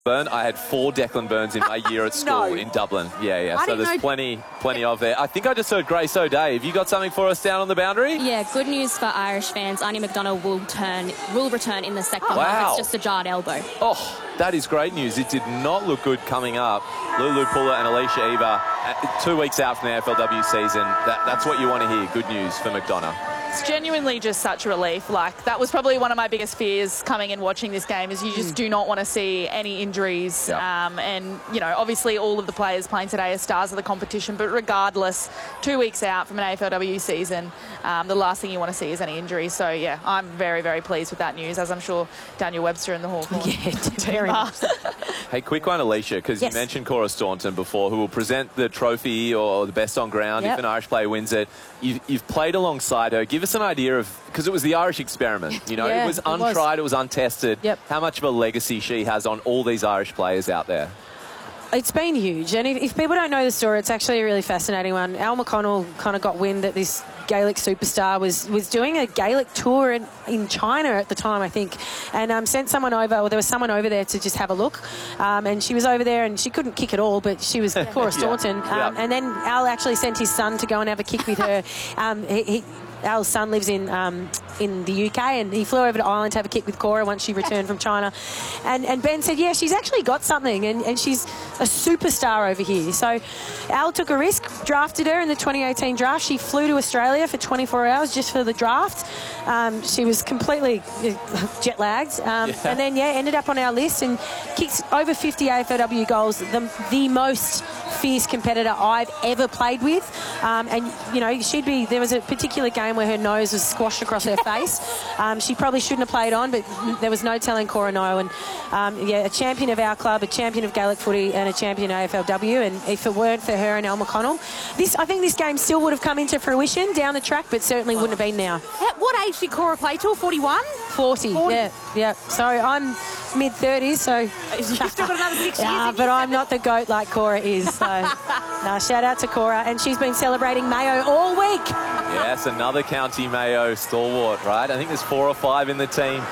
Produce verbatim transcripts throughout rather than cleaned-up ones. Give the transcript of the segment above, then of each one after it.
Burn. I had four Declan Burns in my year at school No. in Dublin. Yeah, yeah. I so didn't there's know- plenty, plenty of there. I think I just heard Grace O'Day. Have you got something for us down on the boundary? Yeah, good news for Irish fans. Arnie McDonough will turn, will return in the second Wow. half. It's just a jarred elbow. Oh, that is great news. It did not look good coming up. Lulu Puller and Alicia Eva, uh, two weeks out from the A F L W season. That, that's what you want to hear. Good news for McDonough. It's genuinely just such a relief. Like, that was probably one of my biggest fears coming and watching this game, is you just mm. do not want to see any injuries. Yep. Um, and, you know, obviously all of the players playing today are stars of the competition, but regardless, two weeks out from an A F L W season, um, the last thing you want to see is any injuries. So, yeah, I'm very, very pleased with that news, as I'm sure Daniel Webster and the Hawthorn yeah, very much. Hey, quick one, Alicia, because yes. you mentioned Cora Staunton before, who will present the trophy or the best on ground yep. if an Irish player wins it. You've, you've played alongside her. Give us an idea of, because it was the Irish experiment, you know, yeah, it was untried, it was, it was untested. Yep. How much of a legacy she has on all these Irish players out there? It's been huge, and if, if people don't know the story, it's actually a really fascinating one. Al McConnell kind of got wind that this Gaelic superstar was was doing a Gaelic tour in, in China at the time, I think, and um, sent someone over, or there was someone over there to just have a look, um, and she was over there and she couldn't kick at all, but she was Cora Staunton, yeah. um, yeah. and then Al actually sent his son to go and have a kick with her. um, he, he Al's son lives in um, in the U K, and he flew over to Ireland to have a kick with Cora once she returned from China. And, and Ben said, yeah, she's actually got something, and, and she's a superstar over here. So Al took a risk, drafted her in the twenty eighteen draft. She flew to Australia for twenty-four hours just for the draft. Um, she was completely jet lagged. Um, yeah. And then, yeah, ended up on our list and kicked over fifty A F L W goals, the, the most fierce competitor I've ever played with. Um, and, you know, she'd be, there was a particular game where her nose was squashed across her face. Um, she probably shouldn't have played on, but there was no telling Cora no. And, um, yeah, a champion of our club, a champion of Gaelic footy, and a champion of A F L W. And if it weren't for her and Al McConnell, this, I think this game still would have come into fruition down the track, but certainly wouldn't have been now. At what age did Cora play till? forty-one? forty, forty. yeah. Yeah. So I'm mid thirties, so... You've still got another six years. Yeah, but I'm not the GOAT like Cora is, so... no, shout out to Cora, and she's been celebrating Mayo all week. Yes, another County Mayo stalwart, right? I think there's four or five in the team.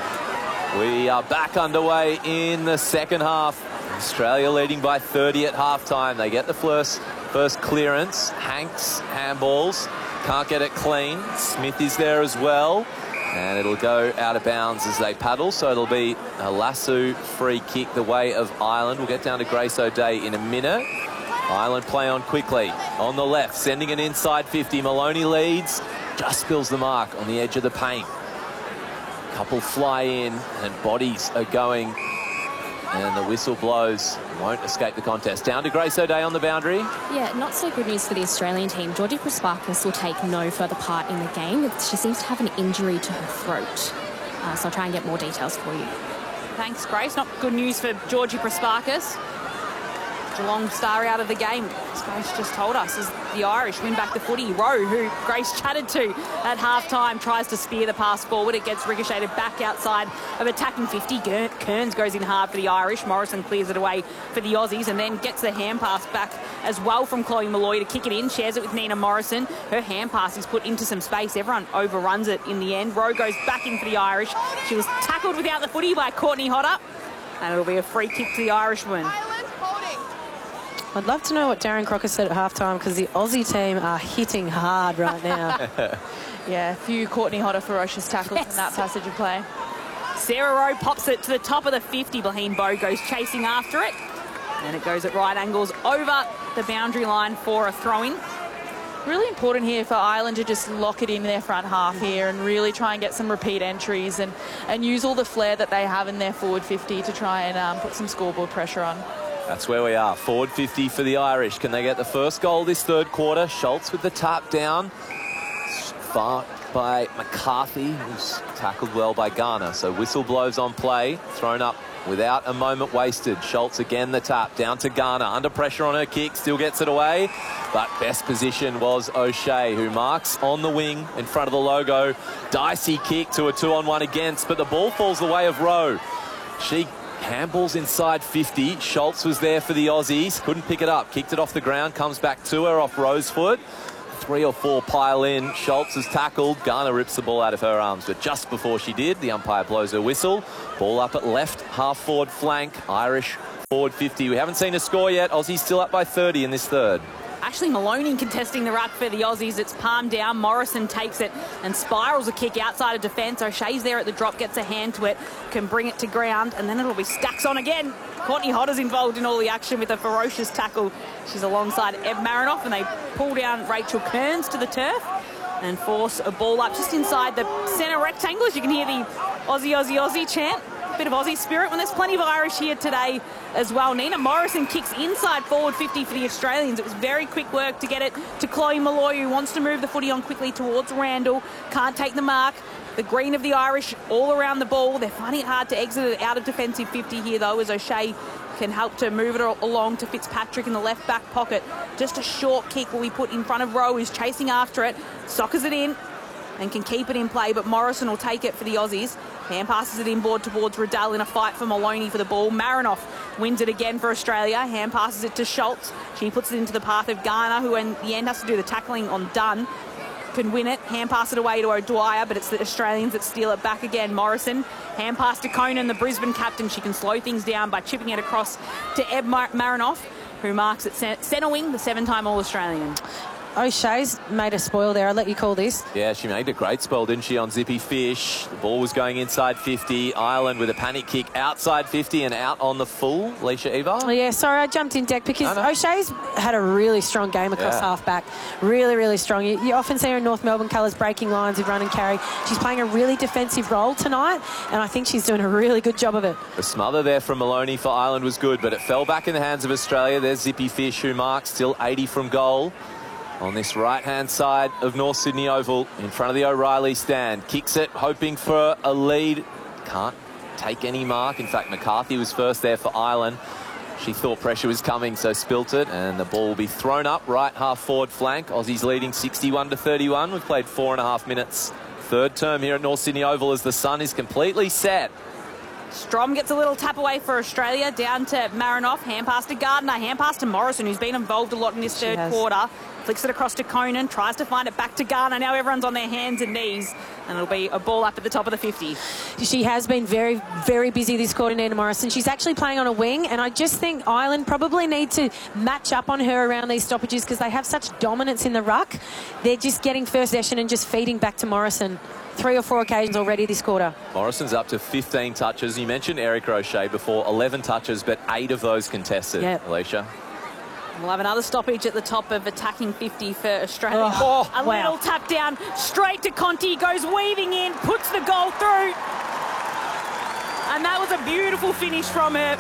We are back underway in the second half. Australia leading by thirty at halftime. They get the first, first clearance. Hanks handballs. Can't get it clean. Smith is there as well. And it'll go out of bounds as they paddle. So it'll be a lasso free kick the way of Ireland. We'll get down to Grace O'Day in a minute. Ireland play on quickly. On the left, sending an inside fifty. Maloney leads. Just spills the mark on the edge of the paint. Couple fly in and bodies are going. And the whistle blows. Won't escape the contest. Down to Grace O'Day on the boundary. Yeah, not so good news for the Australian team. Georgie Prasparkas will take no further part in the game. She seems to have an injury to her throat. Uh, so I'll try and get more details for you. Thanks, Grace. Not good news for Georgie Prasparkas. Geelong star out of the game, as Grace just told us, as the Irish win back the footy. Rowe, who Grace chatted to at half-time, tries to spear the pass forward. It gets ricocheted back outside of attacking fifty. Kearns goes in hard for the Irish. Morrison clears it away for the Aussies and then gets the hand pass back as well from Chloe Malloy to kick it in. Shares it with Nina Morrison. Her hand pass is put into some space. Everyone overruns it in the end. Rowe goes back in for the Irish. She was tackled without the footy by Courtney Hodder. And it'll be a free kick to the Irishman. I'd love to know what Darren Crocker said at halftime, because the Aussie team are hitting hard right now. Yeah, a few Courtney Hodder ferocious tackles yes. in that passage of play. Sarah Rowe pops it to the top of the fifty. Baheen Bowe goes chasing after it. And it goes at right angles over the boundary line for a throw-in. Really important here for Ireland to just lock it in their front half here and really try and get some repeat entries and, and use all the flair that they have in their forward fifty to try and um, put some scoreboard pressure on. That's where we are. Forward fifty for the Irish. Can they get the first goal this third quarter? Schultz with the tap down. Far by McCarthy, who's tackled well by Garner. So whistle blows on play. Thrown up without a moment wasted. Schultz again the tap. Down to Garner. Under pressure on her kick. Still gets it away. But best position was O'Shea, who marks on the wing in front of the logo. Dicey kick to a two-on-one against. But the ball falls the way of Rowe. She handballs inside fifty. Schultz was there for the Aussies. Couldn't pick it up. Kicked it off the ground. Comes back to her off Rowe's foot. Three or four pile in. Schultz is tackled. Garner rips the ball out of her arms. But just before she did, the umpire blows her whistle. Ball up at left, half forward flank. Irish forward fifty. We haven't seen a score yet. Aussie's still up by thirty in this third. Ashley Maloney contesting the ruck for the Aussies. It's palm down. Morrison takes it and spirals a kick outside of defence. O'Shea's there at the drop, gets a hand to it, can bring it to ground, and then it'll be Stacks on again. Courtney Hodder's involved in all the action with a ferocious tackle. She's alongside Eb Marinoff, and they pull down Rachel Kearns to the turf and force a ball up just inside the centre rectangle. As you can hear the Aussie, Aussie, Aussie chant. Bit of Aussie spirit when there's plenty of Irish here today as well. Nina Morrison kicks inside forward fifty for the Australians. It was very quick work to get it to Chloe Malloy, who wants to move the footy on quickly towards Randall. Can't take the mark. The green of the Irish all around the ball. They're finding it hard to exit it out of defensive fifty here, though, as O'Shea can help to move it along to Fitzpatrick in the left back pocket. Just a short kick will be put in front of Rowe, who's chasing after it. Soccers it in and can keep it in play, but Morrison will take it for the Aussies. Hand passes it inboard towards Riddell in a fight for Maloney for the ball. Marinoff wins it again for Australia. Hand passes it to Schultz. She puts it into the path of Garner, who in the end has to do the tackling on Dunn. Can win it. Hand pass it away to O'Dwyer, but it's the Australians that steal it back again. Morrison. Hand pass to Conan, the Brisbane captain. She can slow things down by chipping it across to Eb Mar Marinoff, who marks at centre wing, the seven-time All-Australian. O'Shea's made a spoil there. I'll let you call this. Yeah, she made a great spoil, didn't she, on Zippy Fish. The ball was going inside fifty. Ireland with a panic kick outside fifty and out on the full. Leisha Eva? Oh, yeah, sorry, I jumped in deck because no, no. O'Shea's had a really strong game across Yeah. half-back. Really, really strong. You, you often see her in North Melbourne colours breaking lines with run and carry. She's playing a really defensive role tonight, and I think she's doing a really good job of it. The smother there from Maloney for Ireland was good, but it fell back in the hands of Australia. There's Zippy Fish, who marks still eighty from goal. On this right-hand side of North Sydney Oval, in front of the O'Reilly stand. Kicks it, hoping for a lead. Can't take any mark. In fact, McCarthy was first there for Ireland. She thought pressure was coming, so spilt it, and the ball will be thrown up right half forward flank. Aussies leading sixty-one to thirty-one. We've played four and a half minutes. Third term here at North Sydney Oval as the sun is completely set. Strom gets a little tap away for Australia, down to Marinoff, hand pass to Gardner, hand pass to Morrison, who's been involved a lot in this She third has. quarter. Flicks it across to Conan, tries to find it back to Garner. Now everyone's on their hands and knees, and it'll be a ball up at the top of the fifty. She has been very, very busy this quarter, Nina Morrison. She's actually playing on a wing, and I just think Ireland probably need to match up on her around these stoppages because they have such dominance in the ruck. They're just getting first possession and just feeding back to Morrison. Three or four occasions already this quarter. Morrison's up to fifteen touches. You mentioned Erica O'Shea before, eleven touches, but eight of those contested, Yep. Alicia. We'll have another stoppage at the top of attacking fifty for Australia. Oh, a wow. little tap down, straight to Conti, goes weaving in, puts the goal through. And that was a beautiful finish from her.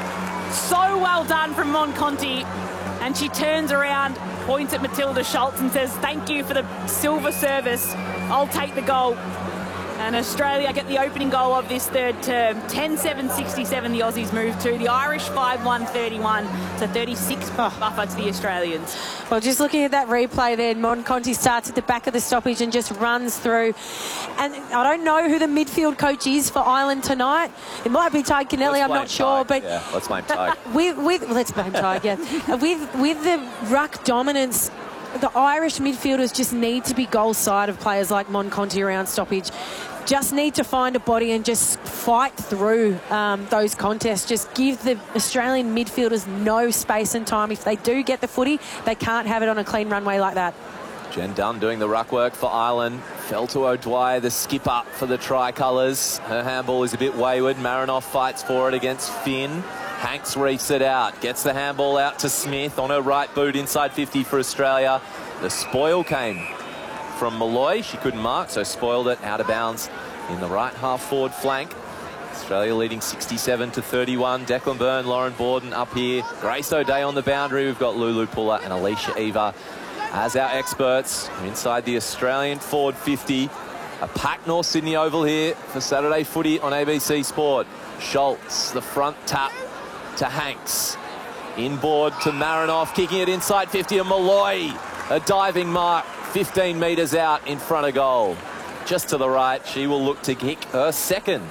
So well done from Mon Conti. And she turns around, points at Matilda Schultz and says, thank you for the silver service. I'll take the goal. And Australia get the opening goal of this third term. ten seven sixty-seven the Aussies move to. The Irish five one thirty-one to thirty-six buffer to the Australians. Well, just looking at that replay there, Mon Conti starts at the back of the stoppage and just runs through. And I don't know who the midfield coach is for Ireland tonight. It might be Ty Kennelly, Let's I'm blame not sure. Ty. But Yeah, let's blame Ty. with, with, let's blame Ty, yeah. with, with the ruck dominance, the Irish midfielders just need to be goal side of players like Mon Conti around stoppage. Just need to find a body and just fight through um, those contests. Just give the Australian midfielders no space and time. If they do get the footy, they can't have it on a clean runway like that. Jen Dunn doing the ruck work for Ireland. Fell to O'Dwyer, the skipper for the Tricolours. Her handball is a bit wayward. Marinoff fights for it against Finn. Hanks reefs it out. Gets the handball out to Smith on her right boot inside fifty for Australia. The spoil came from Malloy. She couldn't mark, so spoiled it out of bounds in the right half forward flank. Australia leading sixty-seven to thirty-one. Declan Byrne, Lauren Borden up here. Grace O'Day on the boundary. We've got Lulu Puller and Alicia Eva as our experts inside the Australian forward fifty. A packed North Sydney Oval here for Saturday footy on A B C Sport. Schultz, the front tap to Hanks. Inboard to Marinoff, kicking it inside fifty to Malloy. A diving mark, fifteen metres out in front of goal. Just to the right, she will look to kick her second.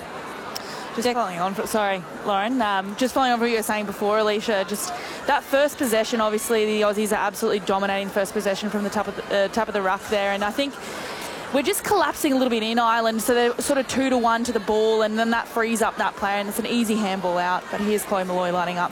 Just following on, sorry, Lauren, um, just following on from what you were saying before, Alicia, just that first possession, obviously the Aussies are absolutely dominating first possession from the top of the, uh, top of the ruck there, and I think we're just collapsing a little bit in Ireland, so they're sort of two to one to the ball, and then that frees up that player, and it's an easy handball out. But here's Chloe Malloy lining up.